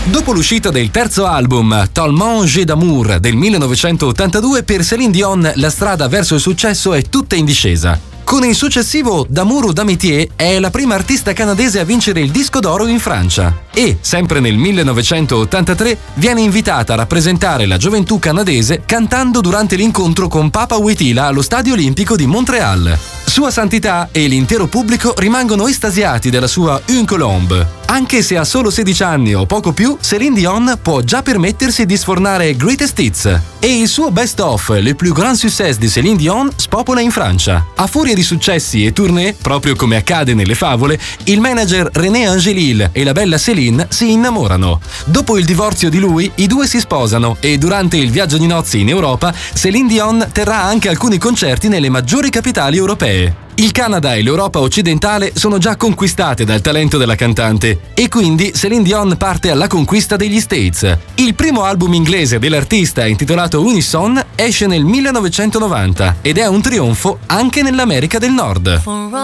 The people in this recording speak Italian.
Dopo l'uscita del terzo album, Tellement J'ai d'amour del 1982, per Céline Dion la strada verso il successo è tutta in discesa. Con il successivo D'amour ou d'amitié è la prima artista canadese a vincere il disco d'oro in Francia e, sempre nel 1983, viene invitata a rappresentare la gioventù canadese cantando durante l'incontro con Papa Witila allo Stadio Olimpico di Montréal. Sua Santità e l'intero pubblico rimangono estasiati dalla sua Une Colombe. Anche se ha solo 16 anni o poco più, Céline Dion può già permettersi di sfornare greatest hits e il suo best-of, Le plus grand succès di Céline Dion, spopola in Francia. A furia di successi e tournée, proprio come accade nelle favole, il manager René Angélil e la bella Céline si innamorano. Dopo il divorzio di lui, i due si sposano e durante il viaggio di nozze in Europa, Céline Dion terrà anche alcuni concerti nelle maggiori capitali europee. Il Canada e l'Europa occidentale sono già conquistate dal talento della cantante e quindi Céline Dion parte alla conquista degli States. Il primo album inglese dell'artista, intitolato Unison, esce nel 1990 ed è un trionfo anche nell'America del Nord.